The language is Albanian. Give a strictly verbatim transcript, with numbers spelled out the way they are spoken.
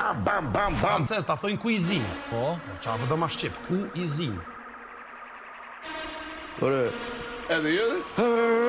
bam, bam, bam, bam. Francez, ta thojnë cuisine. Po? Qa vë do ma shqip, cuisine. Ore, edhe jedhe?